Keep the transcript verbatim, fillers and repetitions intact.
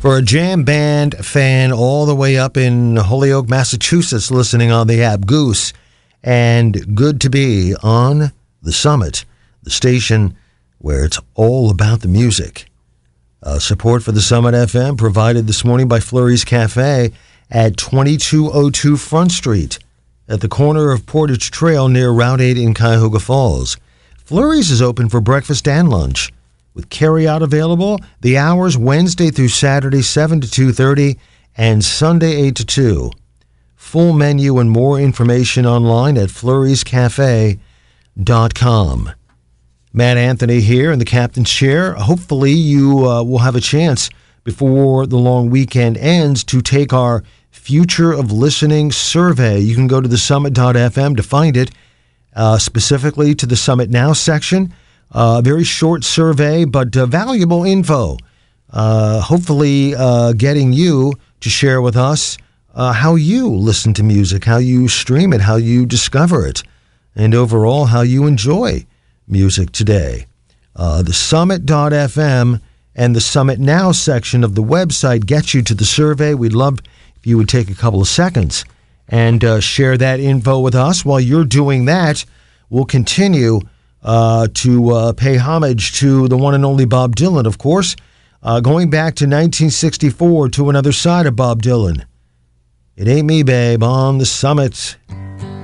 For a jam band fan all the way up in Holyoke, Massachusetts, listening on the app Goose, and good to be on the Summit, the station where it's all about the music. Uh, support for the Summit F M provided this morning by Flurry's Cafe at twenty-two oh two Front Street at the corner of Portage Trail near Route eight in Cuyahoga Falls. Flurry's is open for breakfast and lunch, with carryout available. The hours Wednesday through Saturday, seven to two thirty, and Sunday, eight to two. Full menu and more information online at flurries cafe dot com. Matt Anthony here in the captain's chair. Hopefully you uh, will have a chance before the long weekend ends to take our Future of Listening survey. You can go to the summit dot f m to find it, uh, specifically to the Summit Now section. A uh, very short survey, but uh, valuable info. Uh, hopefully uh, getting you to share with us uh, how you listen to music, how you stream it, how you discover it, and overall how you enjoy music today. Uh, the summit dot f m and the Summit Now section of the website gets you to the survey. We'd love if you would take a couple of seconds and uh, share that info with us. While you're doing that, we'll continue Uh, to uh, pay homage to the one and only Bob Dylan, of course, uh, going back to nineteen sixty-four to another side of Bob Dylan. It Ain't Me, Babe, on the Summit.